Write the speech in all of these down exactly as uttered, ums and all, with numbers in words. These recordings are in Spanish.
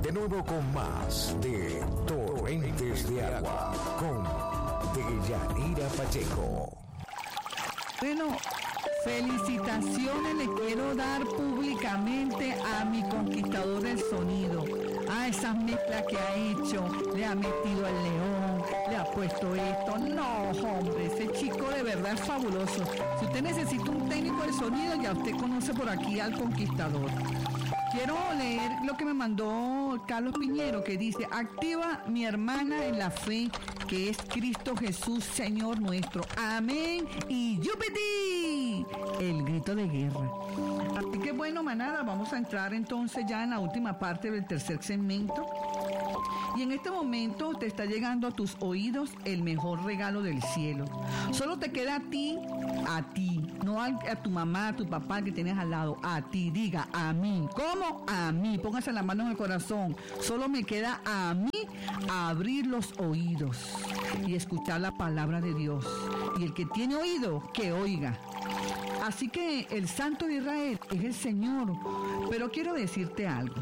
de nuevo con más de Torrentes de Agua con Deyanira Pacheco. Bueno, felicitaciones le quiero dar públicamente a mi conquistador del sonido. A esas mezclas que ha hecho, le ha metido el león, le ha puesto esto. No, hombre, ese chico de verdad es fabuloso. Si usted necesita un técnico de sonido, ya usted conoce por aquí al conquistador. Quiero leer lo que me mandó Carlos Piñero, que dice: activa mi hermana en la fe, que es Cristo Jesús, Señor nuestro. Amén y yupiti. El grito de guerra. Así que bueno, manada, vamos a entrar entonces ya en la última parte del tercer segmento. Y en este momento te está llegando a tus oídos el mejor regalo del cielo. Solo te queda a ti, a ti, no a, a tu mamá, a tu papá que tienes al lado, a ti, diga a mí. ¿Cómo? A mí. Póngase la mano en el corazón. Solo me queda a mí abrir los oídos y escuchar la palabra de Dios. Y el que tiene oído, que oiga. Así que el Santo de Israel es el Señor. Pero quiero decirte algo.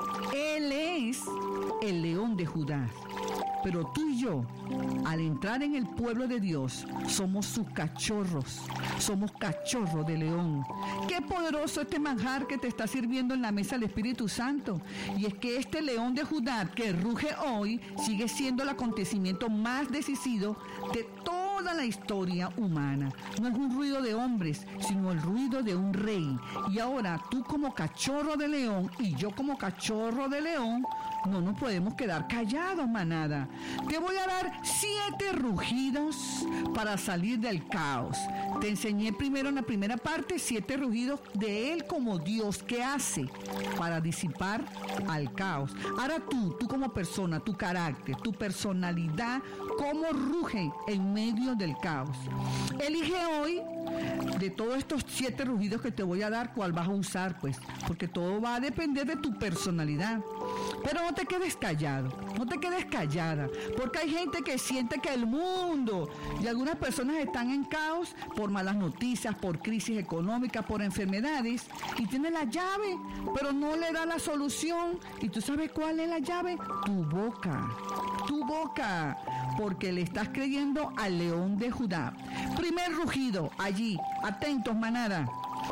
Él es el león de Judá. Pero tú y yo, al entrar en el pueblo de Dios, somos sus cachorros. Somos cachorros de león. Qué poderoso este manjar que te está sirviendo en la mesa del Espíritu Santo. Y es que este león de Judá que ruge hoy sigue siendo el acontecimiento más decisivo de toda la historia humana. No es un ruido de hombres, sino el ruido de un rey. Y ahora tú como cachorro de león y yo como cachorro de león, no nos podemos quedar callados, manada. Te voy a dar siete rugidos para salir del caos. Te enseñé primero en la primera parte siete rugidos de Él como Dios que hace para disipar al caos. Ahora tú, tú como persona, tu carácter, tu personalidad, cómo ruge en medio del caos. Elige hoy de todos estos siete rugidos que te voy a dar, cuál vas a usar, pues, porque todo va a depender de tu personalidad. Pero no te quedes callado, no te quedes callada, porque hay gente que siente que el mundo y algunas personas están en caos por malas noticias, por crisis económica, por enfermedades, y tiene la llave, pero no le da la solución. ¿Y tú sabes cuál es la llave? Tu boca, tu boca, porque le estás creyendo al león de Judá. Primer rugido, allí, atentos, manada.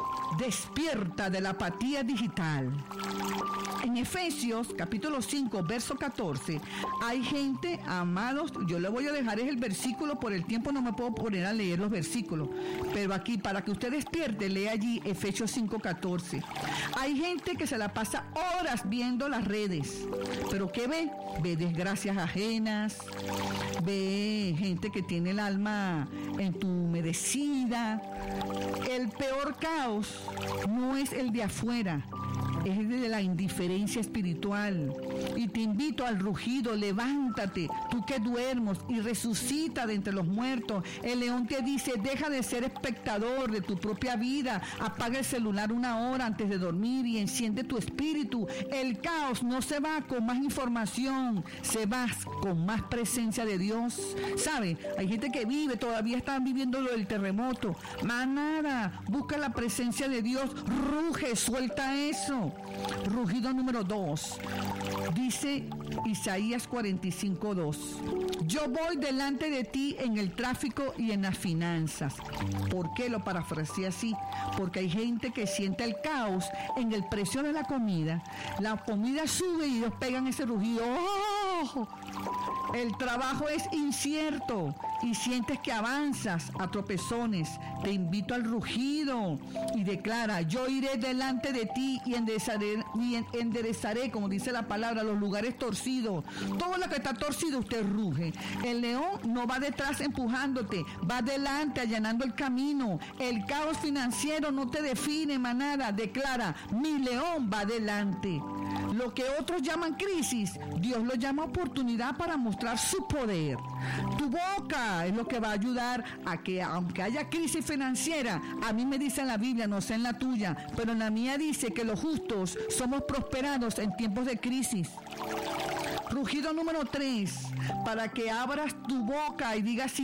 Despierta de la apatía digital. En Efesios capítulo cinco, verso catorce, hay gente, amados, yo le voy a dejar es el versículo, por el tiempo no me puedo poner a leer los versículos, pero aquí para que usted despierte, lee allí Efesios cinco, catorce. Hay gente que se la pasa horas viendo las redes, pero ¿qué ve? Ve desgracias ajenas, ve gente que tiene el alma entumecida. El peor caos no es el de afuera, es el de la indiferencia espiritual. Y te invito al rugido: levántate, tú que duermes, y resucita de entre los muertos. El león te dice: deja de ser espectador de tu propia vida, apaga el celular una hora antes de dormir y enciende tu espíritu. El caos no se va con más información, se va con más presencia de Dios. ¿Sabe? Hay gente que vive, todavía están viviendo lo del terremoto. Más nada, busca la presencia de Dios, ruge, suelta eso. Rugido número dos. Dice Isaías cuarenta y cinco, dos. Yo voy delante de ti en el tráfico y en las finanzas. ¿Por qué lo parafraseé así? Porque hay gente que siente el caos en el precio de la comida. La comida sube y ellos pegan ese rugido. ¡Oh! El trabajo es incierto y sientes que avanzas a tropezones. Te invito al rugido y declara: yo iré delante de ti y enderezaré, y enderezaré, como dice la palabra, los lugares torcidos. Todo lo que está torcido, usted ruge. El león no va detrás empujándote, va adelante allanando el camino. El caos financiero no te define, manada. Declara: mi león va adelante. Lo que otros llaman crisis, Dios lo llama oportunidad para mostrar su poder. Tu boca es lo que va a ayudar a que, aunque haya crisis financiera, a mí me dice en la Biblia, no sé en la tuya, pero en la mía dice que los justos somos prosperados en tiempos de crisis. Rugido número tres, para que abras tu boca y digas: sí,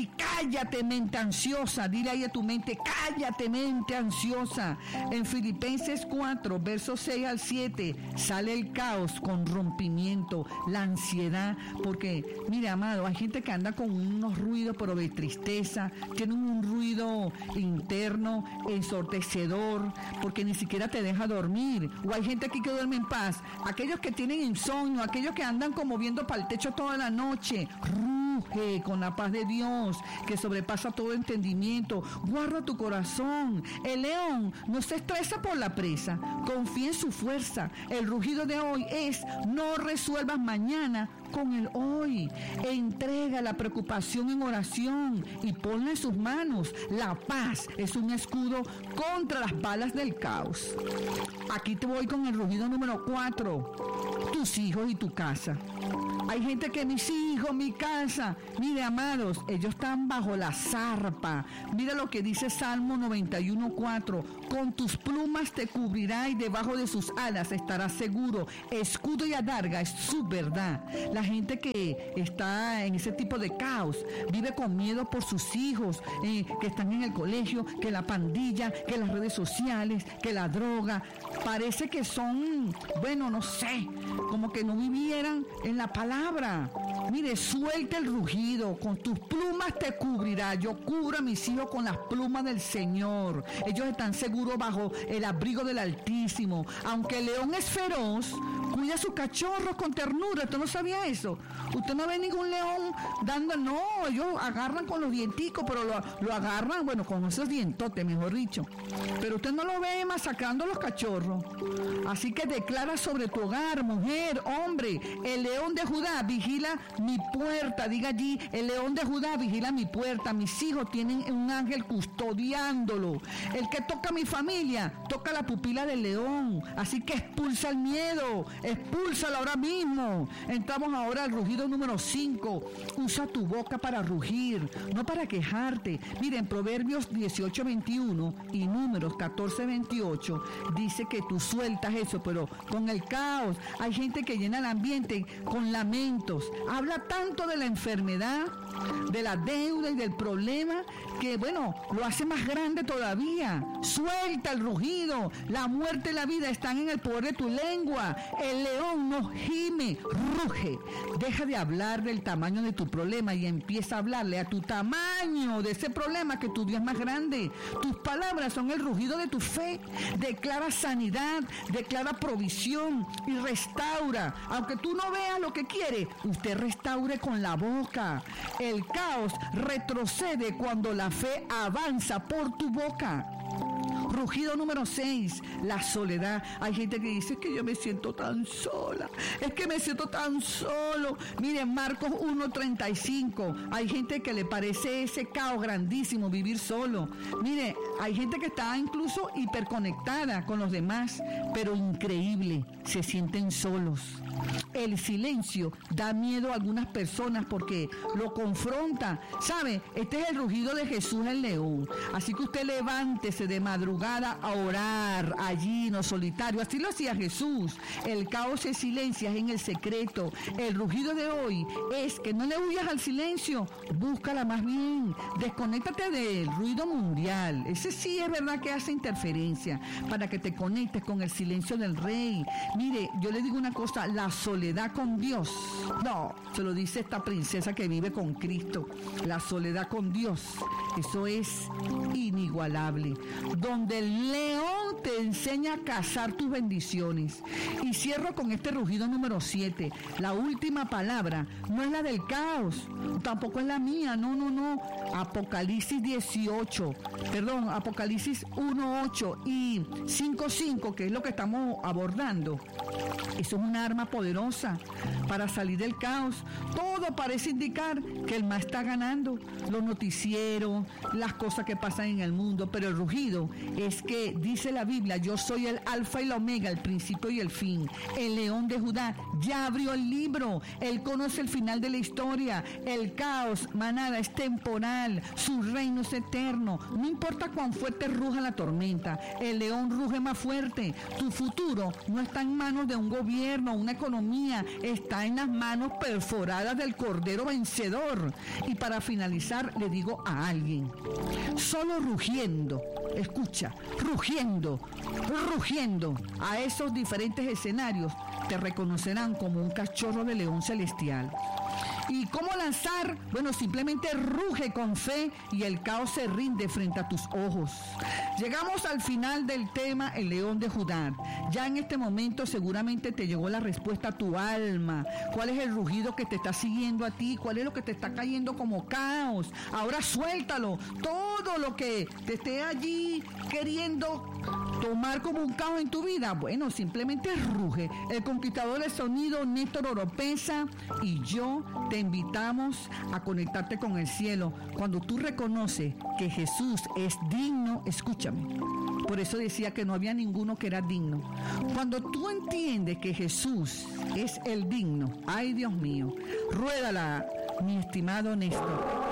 cállate mente ansiosa, dile ahí a tu mente, cállate mente ansiosa. En Filipenses cuatro, versos seis al siete, sale el caos con rompimiento, la ansiedad, porque, mire, amado, hay gente que anda con unos ruidos, pero de tristeza, tienen un ruido interno, ensordecedor, porque ni siquiera te deja dormir. O hay gente aquí que duerme en paz, aquellos que tienen insomnio, aquellos que andan como viendo para el techo toda la noche. Ruge con la paz de Dios que sobrepasa todo entendimiento. Guarda tu corazón. El león no se estresa por la presa, confía en su fuerza. El rugido de hoy es: no resuelvas mañana con el hoy. Entrega la preocupación en oración y ponla en sus manos. La paz es un escudo contra las balas del caos. Aquí te voy con el rugido número cuatro. Tus hijos y tu casa. Hay gente que mis hijos, mi casa, mire, amados, ellos están bajo la zarpa. Mira lo que dice Salmo noventa y uno, cuatro. Con tus plumas te cubrirá y debajo de sus alas estarás seguro. Escudo y adarga es su verdad. La gente que está en ese tipo de caos vive con miedo por sus hijos, eh, que están en el colegio, que la pandilla, que las redes sociales, que la droga. Parece que son, bueno, no sé, como que no vivieran en la palabra. Mire, suelta el rugido, con tus plumas te cubrirá. Yo cubro a mis hijos con las plumas del Señor. Ellos están seguros bajo el abrigo del Altísimo. Aunque el león es feroz, cuida a sus cachorros con ternura. ¿Usted no sabía eso? Usted no ve ningún león dando, no, ellos agarran con los dienticos, pero lo, lo agarran, bueno, con esos dientotes, mejor dicho. Pero usted no lo ve masacrando a los cachorros. Así que declara sobre tu hogar, mujer, hombre, el león de Judá vigila mi puerta. Diga allí, el león de Judá vigila mi puerta. Mis hijos tienen un ángel custodiándolo. El que toca a mi familia, toca la pupila del león. Así que expulsa el miedo, expúlsalo ahora mismo. Entramos ahora al rugido número cinco. Usa tu boca para rugir, no para quejarte. Miren, Proverbios dieciocho, veintiuno y Números catorce, veintiocho dice que tú sueltas eso, pero con el caos. Hay gente que llena el ambiente con lamentos. Habla tanto de la enfermedad, de la deuda y del problema, que bueno, lo hace más grande todavía. Suelta el rugido. La muerte y la vida están en el poder de tu lengua. El león no gime, ruge. Deja de hablar del tamaño de tu problema y empieza a hablarle a tu tamaño de ese problema, que tu Dios es más grande. Tus palabras son el rugido de tu fe. Declara sanidad, declara provisión y restaura. Aunque tú no veas lo que quiere, usted restaure con la boca. El caos retrocede cuando la fe avanza por tu boca. Rugido número seis, la soledad. Hay gente que dice, es que yo me siento tan sola, es que me siento tan solo. Miren, Marcos uno, treinta y cinco. Hay gente que le parece ese caos grandísimo vivir solo. Mire, hay gente que está incluso hiperconectada con los demás, pero increíble, se sienten solos. El silencio da miedo a algunas personas porque lo confronta. ¿Sabe? Este es el rugido de Jesús el león. Así que usted levántese de madrugada a orar allí en lo solitario. Así lo hacía Jesús. El caos se silencia en el secreto. El rugido de hoy es que no le huyas al silencio. Búscala más bien. Desconéctate del ruido mundial. Ese sí es verdad que hace interferencia, para que te conectes con el silencio del Rey. Mire, yo le digo una cosa, la soledad con Dios, no, se lo dice esta princesa que vive con Cristo. La soledad con Dios, eso es inigualable. Donde el león te enseña a cazar tus bendiciones. Y cierro con este rugido número siete. La última palabra no es la del caos, tampoco es la mía, no, no, no. Apocalipsis dieciocho, perdón, Apocalipsis uno, ocho y cinco, cinco, que es lo que estamos abordando. Eso es una arma poderosa para salir del caos. Todo parece indicar que el mal está ganando. Los noticieros, rugido, las cosas que pasan en el mundo, pero el rugido es que dice la Biblia, yo soy el alfa y la omega, el principio y el fin. El león de Judá ya abrió el libro, él conoce el final de la historia. El caos, manada, es temporal, su reino es eterno. No importa cuán fuerte ruja la tormenta, el león ruge más fuerte. Tu futuro no está en manos de un gobierno, una economía, está en las manos perforadas del Cordero vencedor. Y para finalizar, le digo a alguien, solo rugiendo, escucha, rugiendo, rugiendo a esos diferentes escenarios, te reconocerán como un cachorro de león celestial. ¿Y cómo lanzar? Bueno, simplemente ruge con fe y el caos se rinde frente a tus ojos. Llegamos al final del tema El león de Judá. Ya en este momento seguramente te llegó la respuesta a tu alma. ¿Cuál es el rugido que te está siguiendo a ti? ¿Cuál es lo que te está cayendo como caos? Ahora suéltalo. Todo lo que te esté allí queriendo tomar como un caos en tu vida, bueno, simplemente ruge. El conquistador del sonido, Néstor Oropesa, y yo te invitamos a conectarte con el cielo. Cuando tú reconoces que Jesús es digno, escúchame, por eso decía que no había ninguno que era digno. Cuando tú entiendes que Jesús es el digno, ay Dios mío, ruédala, mi estimado Néstor.